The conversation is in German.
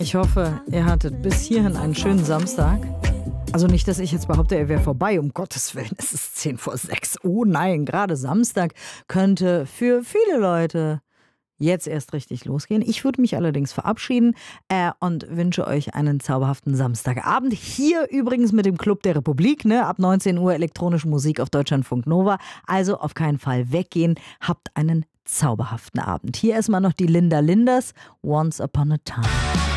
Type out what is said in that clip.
Ich hoffe, ihr hattet bis hierhin einen schönen Samstag. Also nicht, dass ich jetzt behaupte, er wäre vorbei, um Gottes Willen, es ist 5:10. Oh nein, gerade Samstag könnte für viele Leute jetzt erst richtig losgehen. Ich würde mich allerdings verabschieden und wünsche euch einen zauberhaften Samstagabend. Hier übrigens mit dem Club der Republik, ne? Ab 19 Uhr elektronische Musik auf Deutschlandfunk Nova. Also auf keinen Fall weggehen. Habt einen zauberhaften Abend. Hier erstmal noch die Linda Linders, Once Upon a Time.